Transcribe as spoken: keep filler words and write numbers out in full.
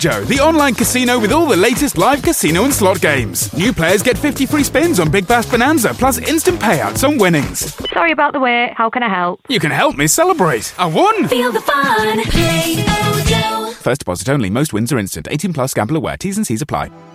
Mojo, the online casino with all the latest live casino and slot games. New players get fifty free spins on Big Bass Bonanza, plus instant payouts on winnings. Sorry about the wait. How can I help? You can help me celebrate. I won! Feel the fun. Play Mojo. First deposit only. Most wins are instant. eighteen plus. Gamble aware. T's and C's apply.